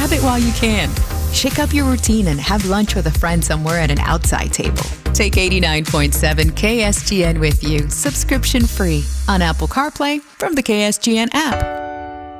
grab it while you can. Shake up your routine and have lunch with a friend somewhere at an outside table. Take 89.7 KSGN with you, subscription free, on Apple CarPlay from the KSGN app.